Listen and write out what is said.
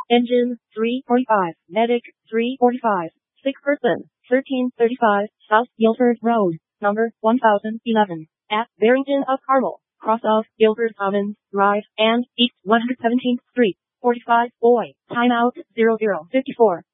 Engine 345, Medic 345, sick person 1335, South Guilford Road, number 1011, at Barrington of Carmel, cross of Guilford Commons Drive and East 117th Street, 45 boy, timeout 0054.